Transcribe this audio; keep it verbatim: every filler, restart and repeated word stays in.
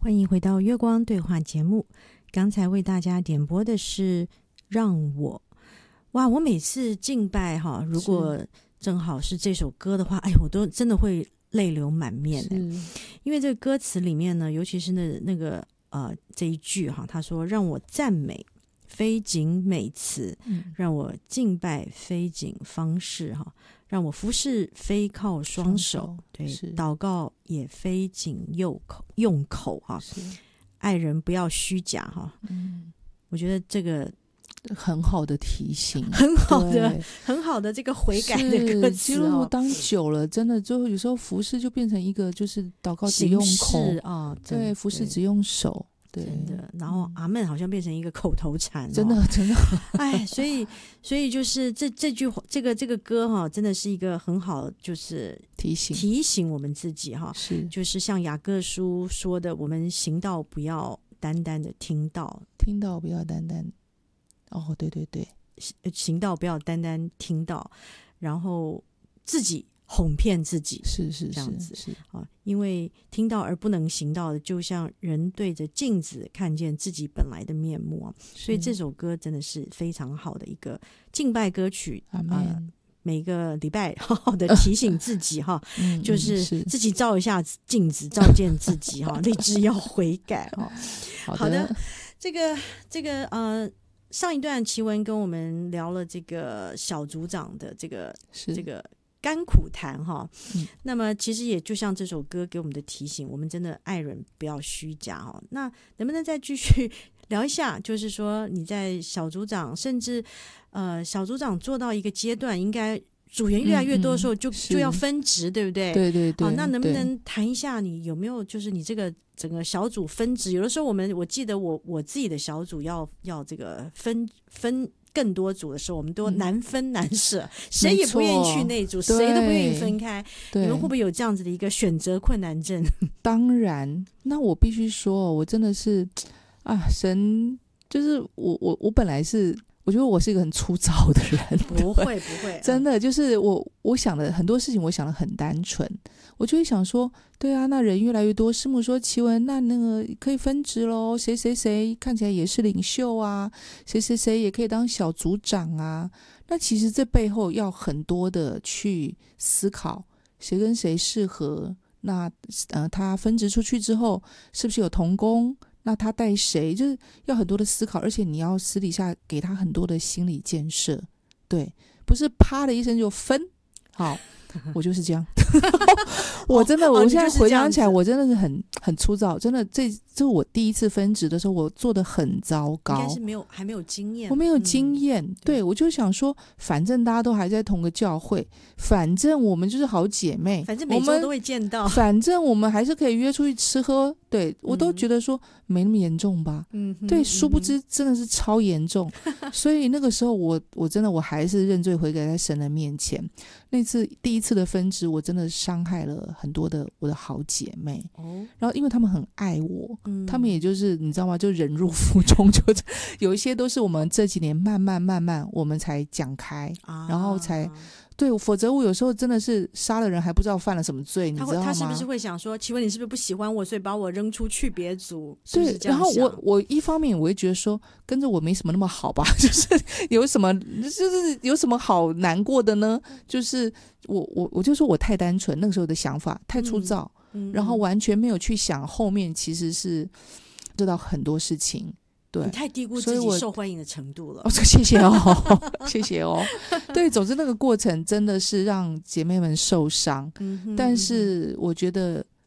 欢迎回到月光对话节目。刚才为大家点播的是让我，哇，我每次敬拜哈，如果正好是这首歌的话，哎，我都真的会泪流满面的。因为这个歌词里面呢，尤其是那那个呃这一句哈，他说让我赞美非仅美词、嗯、让我敬拜非仅方式哈，让我服侍非靠双手，对，祷告也非仅用口用口哈，爱人不要虚假哈、嗯。我觉得这个很好的提醒， 很好的很好的这个悔改的歌词、哦、 基督徒当久了真的就有时候服侍就变成一个就是祷告只用口啊、哦， 对，服侍只用手，对， 真的，然后阿们好像变成一个口头禅、哦， 真的真的， 哎，所以所以就是这这句这个这个歌哈、哦，真的是一个很好，就是提醒提醒我们自己哈、哦， 是就是像雅各书说的，我们行道不要单单的听到， 听到不要单单，哦，对对对， 行道不要单单听到，然后自己哄骗自己， 是是是这样子是啊，因为听到而不能行道的，就像人对着镜子看见自己本来的面目啊。所以这首歌真的是非常好的一个敬拜歌曲啊、呃，每个礼拜好好的提醒自己哈， 嗯、 就是自己照一下镜子，照见自己哈，立志要悔改哈。 好的， 好的，这个这个呃。上一段奇文跟我们聊了这个小组长的这个这个甘苦谈哈、嗯，那么其实也就像这首歌给我们的提醒，我们真的爱人不要虚假哈。那能不能再继续聊一下？就是说你在小组长，甚至呃小组长做到一个阶段，应该组员越来越多的时候就，就、嗯、就要分职，对不对？ 对对对。 好，那能不能谈一下，你有没有就是你这个整个小组分职？有的时候我们我记得我我自己的小组要要这个分分更多组的时候，我们都难分难舍，嗯、谁也不愿意去那组，谁都不愿意分开。你们会不会有这样子的一个选择困难症？ 当然，那我必须说，我真的是啊，神就是我我我本来是。我觉得我是一个很粗糙的人， 不会不会， 真的就是我我想的很多事情，我想的很单纯，我就会想说，对啊，那人越来越多，师母说奇文，那那个可以分职咯，谁谁谁看起来也是领袖啊，谁谁谁也可以当小组长啊，那其实这背后要很多的去思考，谁跟谁适合，那呃他分职出去之后是不是有同工？那他带谁，就是要很多的思考，而且你要私底下给他很多的心理建设，对，不是啪的一声就分。好，我就是这样。我真的、哦、我现在回想起来、哦、我真的是很很粗糙，真的这这是我第一次分职的时候，我做的很糟糕， 应该是没有还没有经验， 我没有经验、嗯、对，我就想说反正大家都还在同个教会，反正我们就是好姐妹， 反正每周都会见到， 反正我们还是可以约出去吃喝，对，我都觉得说没那么严重吧，嗯，对，殊不知真的是超严重。所以那个时候我我真的我还是认罪悔改在神的面前。那次第一次的分职，我真的伤害了很多的我的好姐妹、哦、然后因为他们很爱我、嗯、他们也就是你知道吗，就忍辱负重，就有一些都是我们这几年慢慢慢慢我们才讲开、啊、然后才对，否则我有时候真的是杀了人还不知道犯了什么罪，你知道吗？ 他是不是会想说，奇文你是不是不喜欢我，所以把我扔出去别组？是不是这样想？ 对，然后我我一方面我会觉得说，跟着我没什么那么好吧，就是有什么就是有什么好难过的呢？就是我我我就说我太单纯，那个时候的想法太粗糙、嗯嗯、然后完全没有去想后面其实是知道很多事情。对， 你太低估自己受欢迎的程度了。 哦、谢谢哦，谢谢哦。对，总之那个过程真的是让姐妹们受伤，嗯、但是我觉得